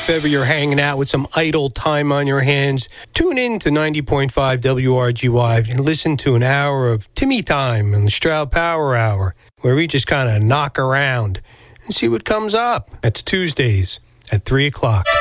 If ever you're hanging out with some idle time on your hands, tune in to 90.5 WRGY and listen to an hour of Timmy Time and the Stroud Power Hour, where we just kind of knock around and see what comes up. That's Tuesdays at 3 o'clock.